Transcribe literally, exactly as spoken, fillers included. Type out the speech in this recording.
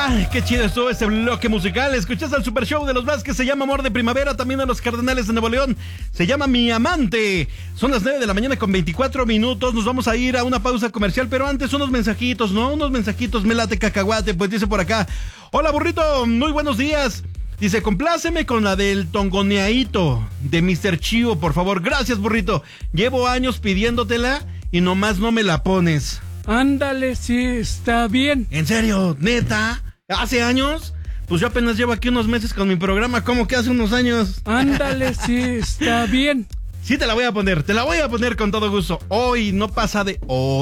Ay, qué chido estuvo este bloque musical. Escuchaste al Super Show de los Vázquez, se llama Amor de Primavera. También a los Cardenales de Nuevo León, se llama Mi Amante. Son las nueve de la mañana con veinticuatro minutos. Nos vamos a ir a una pausa comercial, pero antes unos mensajitos, ¿no? Unos mensajitos, me late cacahuate. Pues dice por acá: hola, burrito, muy buenos días. Dice, compláceme con la del tongoneadito de mister Chivo, por favor. Gracias, burrito. Llevo años pidiéndotela y nomás no me la pones. Ándale, sí, está bien. ¿En serio? ¿Neta? ¿Hace años? Pues yo apenas llevo aquí unos meses con mi programa. ¿Cómo que hace unos años? Ándale, sí, está bien. Sí te la voy a poner, te la voy a poner con todo gusto. Hoy no pasa de... hoy.